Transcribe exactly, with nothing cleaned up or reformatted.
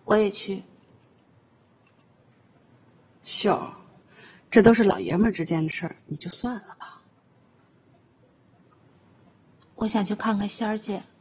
我也去。 秀，这都是老爷们儿之间的事儿，你就算了吧。 我想去看看仙儿姐。